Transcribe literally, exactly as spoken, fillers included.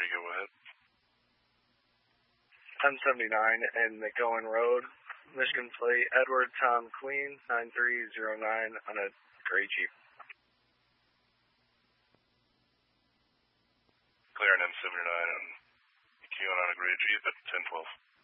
ready to go ahead. ten seventy-nine and McGowan Road, Michigan plate, Edward Tom Queen, nine three zero nine on a gray Jeep. Clear on M seventy-nine on Q on a gray Jeep at ten twelve.